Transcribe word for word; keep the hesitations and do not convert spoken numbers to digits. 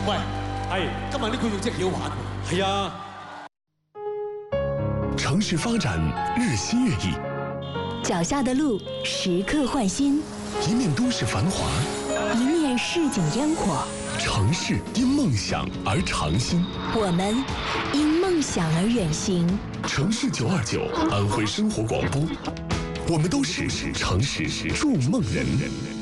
喂， 係今日呢個樣真係幾好玩喎。 係啊。 城市發展日新月異， 腳下的路時刻換新， 一面都市繁華， 一面市井煙火。 城市因夢想而長新， 我們因夢想而遠行。 城市九二九，安徽生活廣播，我們都是城市築夢人。